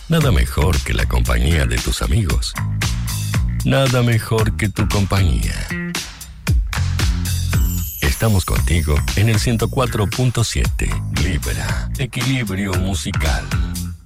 Nada mejor que la compañía de tus amigos. Nada mejor que tu compañía. Estamos contigo en el 104.7. Libra. Equilibrio musical.